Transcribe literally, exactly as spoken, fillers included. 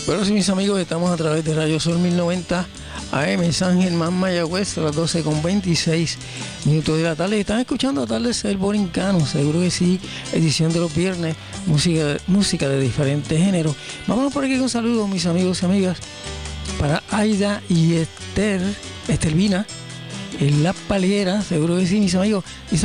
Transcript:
Bueno, sí, mis amigos, estamos a través de Radio Sol mil noventa A M, San Germán, Mayagüez, a las doce con veintiséis minutos de la tarde. Están escuchando Atardecer Borincano, seguro que sí, edición de los viernes, música, música de diferentes géneros. Vámonos por aquí con saludos, mis amigos y amigas, para Aida y Esther, Estelvina, en La Palguera, seguro que sí, mis amigos. Y